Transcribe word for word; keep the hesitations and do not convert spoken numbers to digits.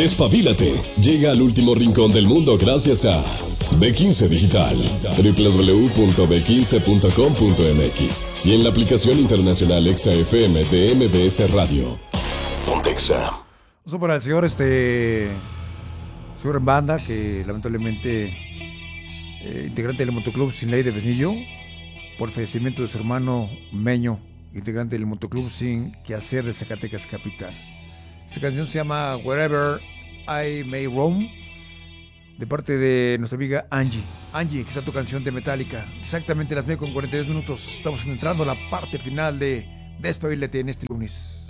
Despabilate llega al último rincón del mundo gracias a B quince Digital, doble u doble u doble u punto b quince punto com punto m x y en la aplicación internacional Exa F M de M B S Radio. Pontexa. Eso para el señor, este, señor en banda, que lamentablemente, eh, integrante del motoclub Sin Ley de Fresnillo, por el fallecimiento de su hermano Meño, integrante del motoclub Sin Quehacer de Zacatecas Capital. Esta canción se llama Wherever I May Roam, de parte de nuestra amiga Angie. Angie, que está tu canción de Metallica. Exactamente las nueve con cuarenta y dos minutos. Estamos entrando a la parte final de Despabilate en este lunes.